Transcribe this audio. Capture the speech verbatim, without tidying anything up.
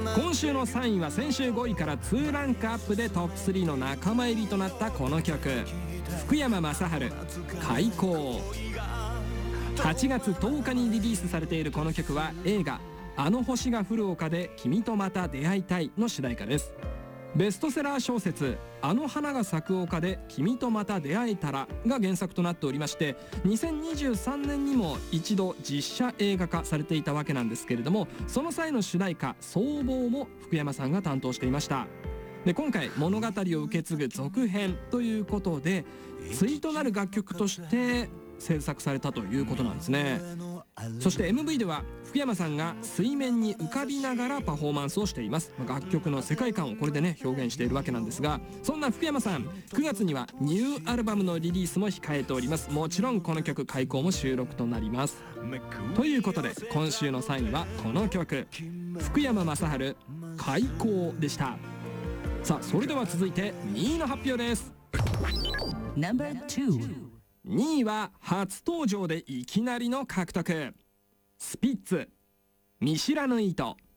今週のさんいは先週ごいからにランクアップでトップスリーの仲間入りとなったこの曲、福山雅治開口。はちがつとおかにリリースされているこの曲は映画あの星が降る丘で君とまた出会いたいの主題歌です。ベストセラー小説あの花が咲く丘で君とまた出会えたらが原作となっておりまして、にせんにじゅうさんねんにも一度実写映画化されていたわけなんですけれども、その際の主題歌相棒も福山さんが担当していました。で今回物語を受け継ぐ続編ということで対となる楽曲として制作されたということなんですね。そして エムブイ では福山さんが水面に浮かびながらパフォーマンスをしています。楽曲の世界観をこれでね表現しているわけなんですが、そんな福山さんくがつにはニューアルバムのリリースも控えております。もちろんこの曲開口も収録となります。ということで今週のさんいはこの曲、福山雅治開口でした。さあそれでは続いてにいの発表です。 ナンバーにいは初登場でいきなりの獲得、スピッツ見知らぬ糸。